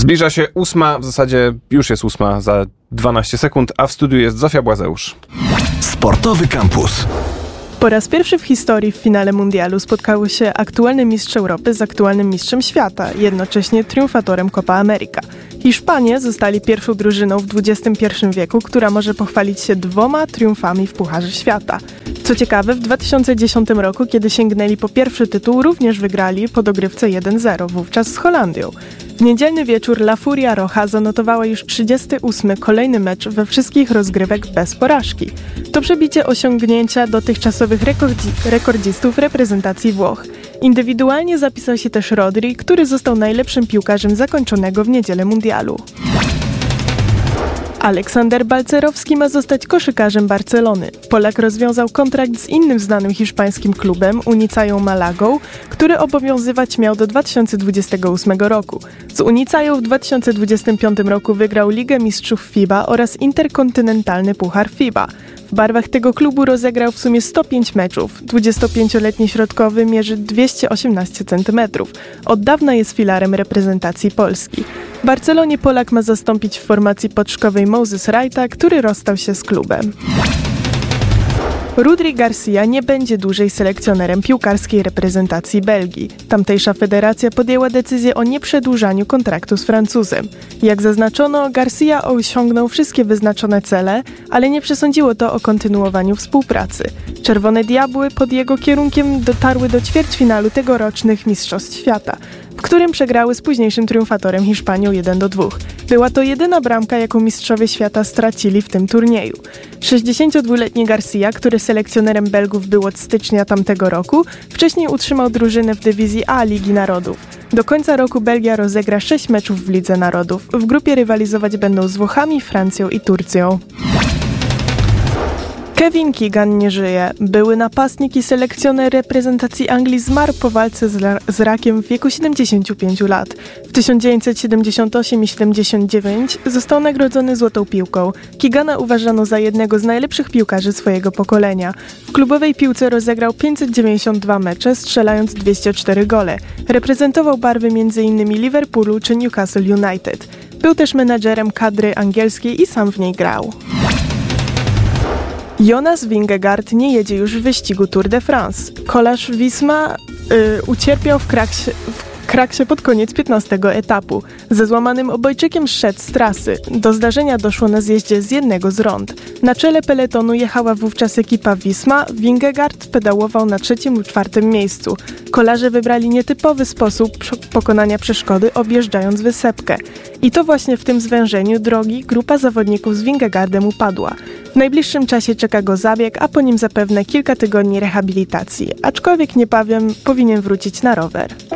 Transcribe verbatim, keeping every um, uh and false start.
Zbliża się ósma, w zasadzie już jest ósma za dwanaście sekund, a w studiu jest Zofia Błazeusz. Sportowy Campus. Po raz pierwszy w historii w finale mundialu spotkały się aktualny mistrz Europy z aktualnym mistrzem świata, jednocześnie triumfatorem Copa America. Hiszpanie zostali pierwszą drużyną w dwudziestym pierwszym wieku, która może pochwalić się dwoma triumfami w Pucharze Świata. Co ciekawe, w dwa tysiące dziesiątym roku, kiedy sięgnęli po pierwszy tytuł, również wygrali po dogrywce jeden zero, wówczas z Holandią. W niedzielny wieczór La Furia Roja zanotowała już trzydziesty ósmy kolejny mecz we wszystkich rozgrywek bez porażki. To przebicie osiągnięcia dotychczasowych rekordzi- rekordzistów reprezentacji Włoch. Indywidualnie zapisał się też Rodri, który został najlepszym piłkarzem zakończonego w niedzielę mundialu. Aleksander Balcerowski ma zostać koszykarzem Barcelony. Polak rozwiązał kontrakt z innym znanym hiszpańskim klubem, Unicają Malagą, który obowiązywać miał do dwa tysiące dwudziestego ósmego roku. Z Unicają w dwa tysiące dwudziestym piątym roku wygrał Ligę Mistrzów FIBA oraz Interkontynentalny Puchar FIBA. W barwach tego klubu rozegrał w sumie sto pięć meczów. dwudziestopięcioletni środkowy mierzy dwieście osiemnaście centymetrów. Od dawna jest filarem reprezentacji Polski. W Barcelonie Polak ma zastąpić w formacji podszkowej Moses Wrighta, który rozstał się z klubem. Rudri Garcia nie będzie dłużej selekcjonerem piłkarskiej reprezentacji Belgii. Tamtejsza federacja podjęła decyzję o nieprzedłużaniu kontraktu z Francuzem. Jak zaznaczono, Garcia osiągnął wszystkie wyznaczone cele, ale nie przesądziło to o kontynuowaniu współpracy. Czerwone Diabły pod jego kierunkiem dotarły do ćwierćfinalu tegorocznych Mistrzostw Świata, w którym przegrały z późniejszym triumfatorem Hiszpanią jeden do dwóch. Była to jedyna bramka, jaką mistrzowie świata stracili w tym turnieju. sześćdziesięciodwuletni Garcia, który selekcjonerem Belgów był od stycznia tamtego roku, wcześniej utrzymał drużynę w dywizji A Ligi Narodów. Do końca roku Belgia rozegra sześć meczów w Lidze Narodów. W grupie rywalizować będą z Włochami, Francją i Turcją. Kevin Keegan nie żyje. Były napastnik i selekcjoner reprezentacji Anglii zmarł po walce z, la- z rakiem w wieku siedemdziesięciu pięciu lat. W tysiąc dziewięćset siedemdziesiątym ósmym i siedemdziesiątym dziewiątym został nagrodzony Złotą Piłką. Keegana uważano za jednego z najlepszych piłkarzy swojego pokolenia. W klubowej piłce rozegrał pięćset dziewięćdziesiąt dwa mecze, strzelając dwieście cztery gole. Reprezentował barwy między innymi Liverpoolu czy Newcastle United. Był też menadżerem kadry angielskiej i sam w niej grał. Jonas Vingegaard nie jedzie już w wyścigu Tour de France. Kolarz Wisma yy, ucierpiał w kraksie, w kraksie pod koniec piętnastego etapu. Ze złamanym obojczykiem zszedł z trasy. Do zdarzenia doszło na zjeździe z jednego z rond. Na czele peletonu jechała wówczas ekipa Wisma. Vingegaard pedałował na trzecim lub czwartym miejscu. Kolarze wybrali nietypowy sposób pokonania przeszkody, objeżdżając wysepkę. I to właśnie w tym zwężeniu drogi grupa zawodników z Vingegaardem upadła. W najbliższym czasie czeka go zabieg, a po nim zapewne kilka tygodni rehabilitacji, aczkolwiek niebawem powinien wrócić na rower.